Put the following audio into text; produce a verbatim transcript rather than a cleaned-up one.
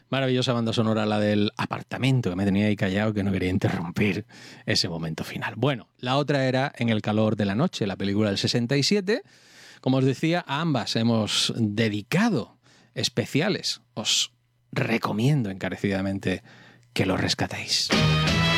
Maravillosa banda sonora, la del apartamento, que me tenía ahí callado, que no quería interrumpir ese momento final. Bueno, la otra era En el calor de la noche, la película del sesenta y siete. Como os decía, a ambas hemos dedicado especiales. Os recomiendo encarecidamente que lo rescatéis.